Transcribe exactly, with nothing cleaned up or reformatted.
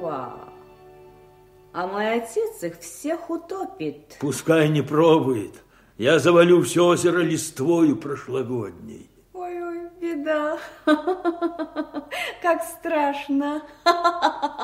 дрова, а мой отец их всех утопит. Пускай не пробует. Я завалю все озеро листвою прошлогодней. Ой-ой, беда. Как страшно.